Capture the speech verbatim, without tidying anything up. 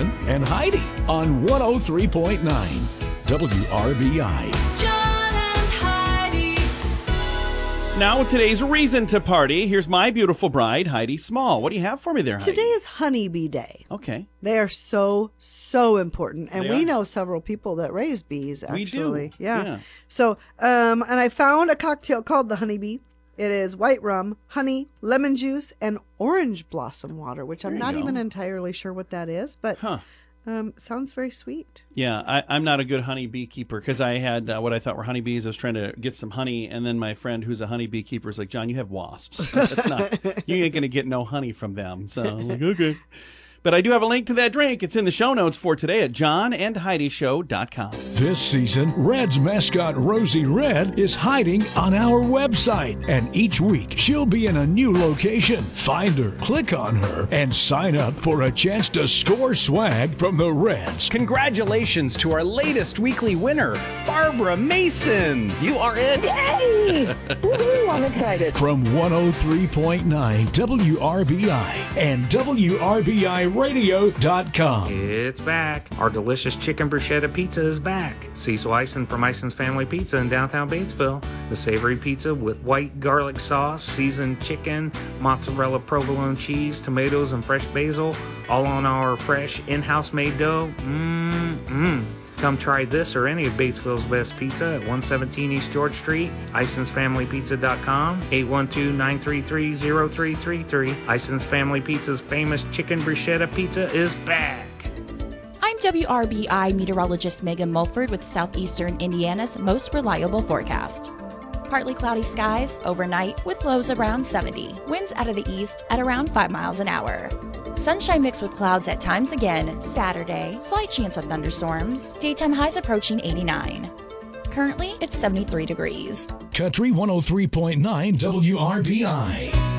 Jason and Heidi on one oh three point nine W R B I. John and Heidi. Now with today's reason to party, here's my beautiful bride, Heidi Small. What do you have for me there, Heidi? Today is Honeybee Day. Okay. They are so, so important. And They we are. know several people that raise bees, actually. We do. Yeah. Yeah. So, um, and I found a cocktail called the Honeybee. It is white rum, honey, lemon juice, and orange blossom water, which I'm There you not go. even entirely sure what that is, but Huh. um, it sounds very sweet. Yeah, I, I'm not a good honey beekeeper because I had uh, what I thought were honeybees. I was trying to get some honey, and then my friend who's a honey beekeeper is like, John, you have wasps. That's not, you ain't going to get no honey from them. So I'm like, okay. But I do have a link to that drink. It's in the show notes for today at john and heidi show dot com. This season, Red's mascot Rosie Red is hiding on our website, and each week she'll be in a new location. Find her, click on her, and sign up for a chance to score swag from the Reds. Congratulations to our latest weekly winner, Barbara Mason. You are it. Yay! Woohoo, I'm excited. From one oh three point nine W R B I and W R B I radio dot com. It's back. Our delicious chicken bruschetta pizza is back. Cecil Ison from Ison's Family Pizza in downtown Batesville. The savory pizza with white garlic sauce, seasoned chicken, mozzarella provolone cheese, tomatoes, and fresh basil, all on our fresh in-house made dough. Mmm-mmm. Come try this or any of Batesville's best pizza at one seventeen East George Street, isons family pizza dot com, eight one two, nine three three, zero three three three. Ison's Family Pizza's famous chicken bruschetta pizza is back. I'm W R B I meteorologist Megan Mulford with Southeastern Indiana's most reliable forecast. Partly cloudy skies overnight with lows around seventy. Winds out of the east at around five miles an hour. Sunshine mixed with clouds at times again Saturday. Slight chance of thunderstorms. Daytime highs approaching eighty-nine. Currently, it's seventy-three degrees. Country one oh three point nine W R B I.